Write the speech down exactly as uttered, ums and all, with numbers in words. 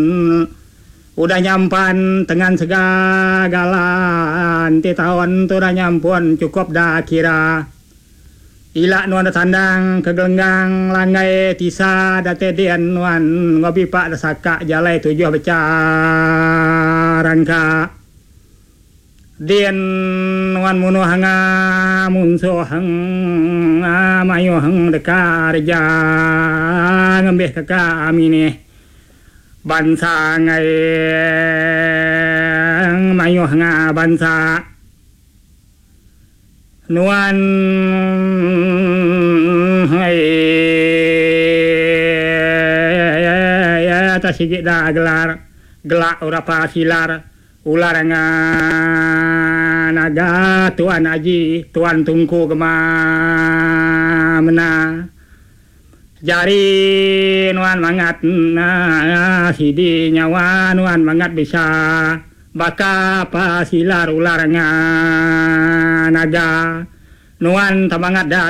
udah nyampan dengan segagalan ti tahun tu udah nyampun cukup dah kira ila nuan tandang kegelenggang langgai tisa date dian nuan ngopi pak dasaka jalai tujuh becarangka dian nuan munu hanga munso hang mayo hang dekar ja ngembeh kaka amine bansa ngai mayo hanga bansa nuan hai ta sige da gelar gelak ora pasilar ular nga naga tuan aji tuan tungku kemana jari nuan mangat na sidi nyawa nuan mangat bisa baka pasilar ular nga naga nuan tamangat da